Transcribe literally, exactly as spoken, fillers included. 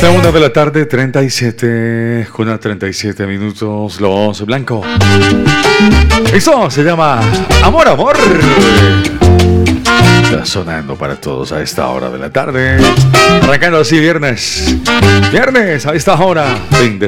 La una de la tarde, treinta y siete, con a treinta y siete minutos, Los Blanco. Eso se llama Amor, Amor. Está sonando para todos a esta hora de la tarde. Arrancando así viernes. Viernes a esta hora.